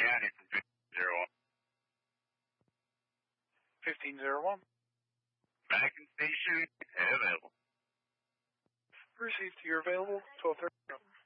County from 1501. 1501. Backing station available. Received. You're available. 12:30.